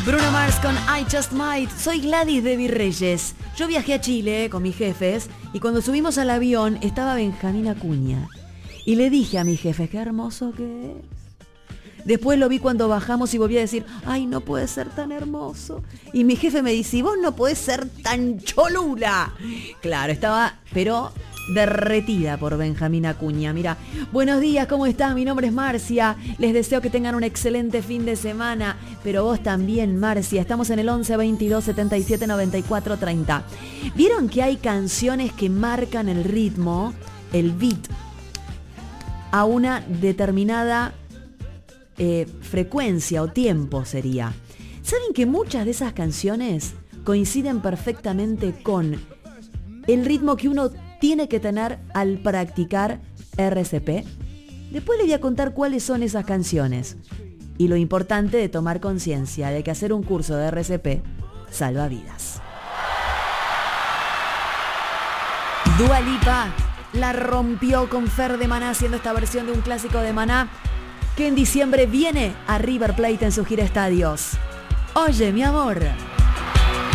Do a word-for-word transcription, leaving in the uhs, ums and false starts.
Bruno Mars con I Just Might. Soy Gladys de Virreyes. Yo viajé a Chile con mis jefes y cuando subimos al avión estaba Benjamín Acuña. Y le dije a mis jefes, qué hermoso que es. Después lo vi cuando bajamos y volví a decir, ay, no puede ser tan hermoso. Y mi jefe me dice, vos no podés ser tan cholula. Claro, estaba, pero derretida por Benjamín Acuña. Mira, buenos días, ¿cómo estás? Mi nombre es Marcia. Les deseo que tengan un excelente fin de semana. Pero vos también, Marcia. Estamos en el once veintidós setenta y siete noventa y cuatro treinta. ¿Vieron que hay canciones que marcan el ritmo, el beat, a una determinada eh, frecuencia o tiempo sería? ¿Saben que muchas de esas canciones coinciden perfectamente con el ritmo que uno tiene que tener al practicar R C P? Después les voy a contar cuáles son esas canciones y lo importante de tomar conciencia de que hacer un curso de R C P salva vidas. Dua Lipa la rompió con Fer de Maná haciendo esta versión de un clásico de Maná que en diciembre viene a River Plate en su gira estadios. Oye, mi amor.